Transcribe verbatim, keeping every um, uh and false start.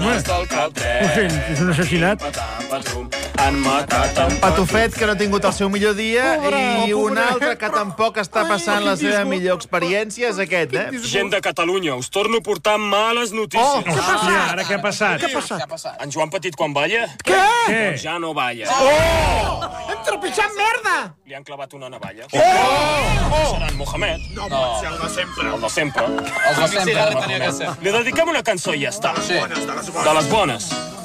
És un assassinat. Patufet, que no ha tingut el seu millor dia, i un altre que tampoc està passant la seva millor experiència és aquest, eh? Gent de Catalunya, us torno a portar males notícies. Què ha passat? Ara què ha passat? Què ha passat? En Joan Petit, quan balla, Què? doncs ja no balla. Hem trepitjat merda! Li han clavat una navalla. Oh! Serà en Mohamed. No, pot ser el de sempre. El de sempre. Els de sempre. Li dediquem una cançó i ja està. Sí. De les bones.